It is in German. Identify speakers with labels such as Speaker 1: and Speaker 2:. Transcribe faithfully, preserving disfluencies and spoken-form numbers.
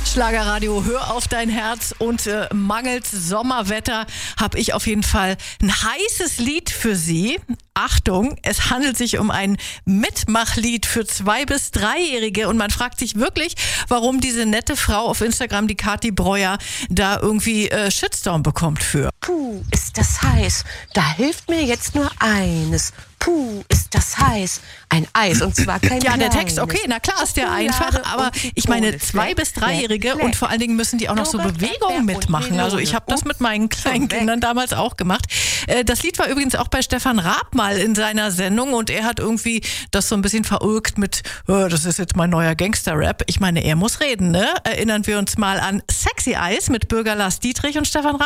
Speaker 1: Schlagerradio, hör auf dein Herz und äh, mangels Sommerwetter habe ich auf jeden Fall ein heißes Lied für Sie. Achtung, es handelt sich um ein Mitmachlied für zwei- bis dreijährige und man fragt sich wirklich, warum diese nette Frau auf Instagram, die Kathi Breuer, da irgendwie äh, Shitstorm bekommt für.
Speaker 2: Puh, ist das heiß. Da hilft mir jetzt nur eines. Puh, ist das heiß. Ein Eis und zwar kein
Speaker 1: Ja, der
Speaker 2: kleines.
Speaker 1: Text, okay, na klar ist der
Speaker 2: Schokolade
Speaker 1: einfach, aber
Speaker 2: und
Speaker 1: ich meine
Speaker 2: Zitrone.
Speaker 1: zwei- bis dreijährige
Speaker 2: Fleck,
Speaker 1: und vor allen Dingen müssen die auch noch so
Speaker 2: Joghurt,
Speaker 1: Bewegungen
Speaker 2: Erdbeer und
Speaker 1: mitmachen. Also ich habe das mit meinen kleinen
Speaker 2: Schon weg.
Speaker 1: Kindern damals auch gemacht. Äh, Das Lied war übrigens auch bei Stefan Raab mal in seiner Sendung und er hat irgendwie das so ein bisschen verulgt mit, oh, das ist jetzt mein neuer Gangster-Rap. Ich meine, er muss reden, ne? Erinnern wir uns mal an Sexy Eyes mit Bürger Lars Dietrich und Stefan Raab.